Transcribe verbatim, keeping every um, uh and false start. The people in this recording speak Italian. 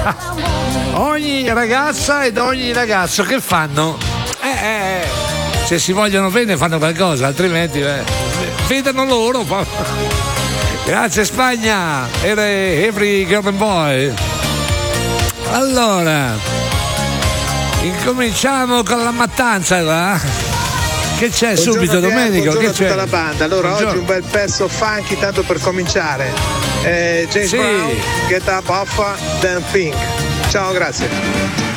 Ogni ragazza ed ogni ragazzo che fanno? Eh, eh, eh. Se si vogliono bene fanno qualcosa, altrimenti eh, vedano loro. Grazie Spagna, era Every Girl and Boy. Allora, incominciamo con la mattanza, va? Che c'è Buongiorno subito, Pier, Domenico? buongiorno Che a tutta c'è? la banda. Allora, Buongiorno. oggi un bel pezzo funky tanto per cominciare. Eh, James Sì. Brown, Get Up Off, Dan Pink. Ciao, grazie.